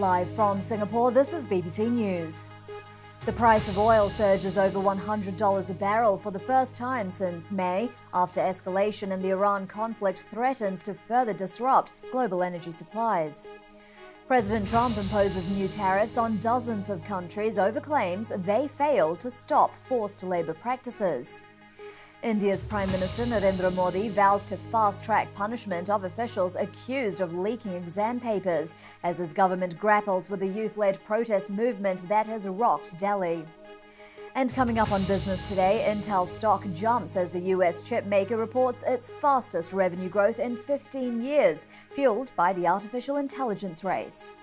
Live from Singapore, this is BBC News. The price of oil surges over $100 a barrel for the first time since May, after escalation in the Iran conflict threatens to further disrupt global energy supplies. President Trump imposes new tariffs on dozens of countries over claims they failed to stop forced labor practices. India's Prime Minister Narendra Modi vows to fast-track punishment of officials accused of leaking exam papers as his government grapples with the youth-led protest movement that has rocked Delhi. And coming up on Business Today, Intel stock jumps as the US chip maker reports its fastest revenue growth in 15 years, fueled by the artificial intelligence race.